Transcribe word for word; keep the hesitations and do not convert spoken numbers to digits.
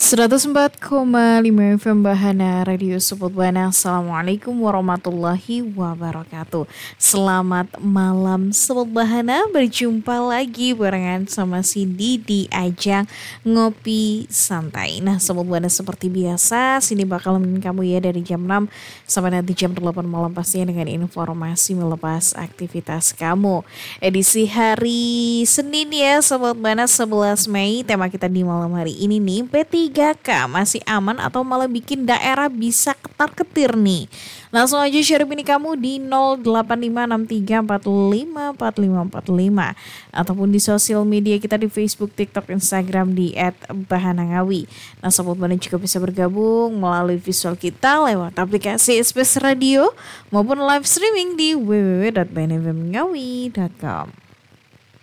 seratus empat koma lima F M Bahana Radio Support Bana. Assalamualaikum warahmatullahi wabarakatuh. Selamat malam Sobat Bahana, berjumpa lagi barengan sama Cindy di ajang Ngopi Santai. Nah Sobat Bahana, seperti biasa Cindy bakal nemenin kamu ya dari jam enam sampai nanti jam delapan malam, pastinya dengan informasi melepas aktivitas kamu. Edisi hari Senin ya Sobat Bahana, sebelas Mei. Tema kita di malam hari ini nih, P tiga K masih aman atau malah bikin daerah bisa ketar-ketir nih? Langsung aja share ini kamu di nol delapan lima enam tiga empat lima empat lima empat lima ataupun di sosial media kita di Facebook, TikTok, Instagram di et bahanangawi. Nah Sobat Bahana juga bisa bergabung melalui visual kita lewat aplikasi S B S Radio maupun live streaming di w w w titik bahanangawi titik com.